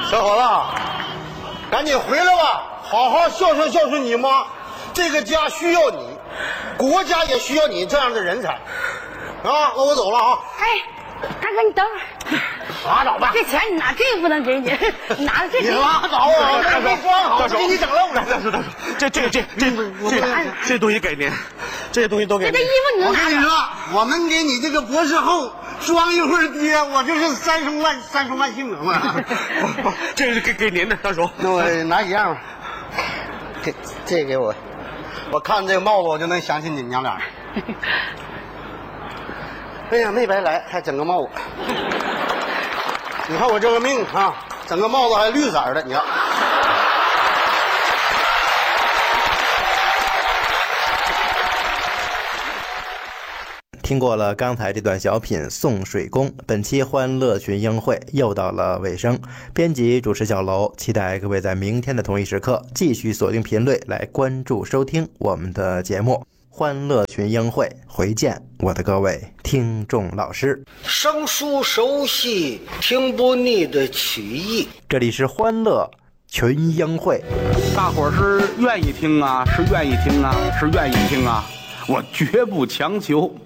小伙子，赶紧回来吧，好好孝顺孝顺你妈。这个家需要你，国家也需要你这样的人才。啊，那我走了啊。 哎，大哥，你等会儿。 拉倒吧， 这钱你拿，这个不能给你，拿着这。 你拉倒啊！ 大没装好， 大叔给你整漏了。 大叔，这东西给您，这些东西都给您。 这衣服你能拿着？ 我跟你说，我能给你这个博士后装一会儿爹，我就是三生万幸啊！ 这是给您的，大叔。 那我拿一样吧，这给我，我看这个帽子我就能想起你娘俩。哎呀，没白来，还整个帽子。你看我这个命啊，整个帽子还绿色的，你看。 听过了刚才这段小品《送水工》，本期欢乐群英会又到了尾声。编辑主持小楼，期待各位在明天的同一时刻继续锁定频率来关注收听我们的节目。欢乐群英会，回见，我的各位听众老师。 生疏熟悉，听不腻的曲艺。 这里是欢乐群英会， 大伙儿是愿意听啊，是愿意听啊，是愿意听啊，我绝不强求。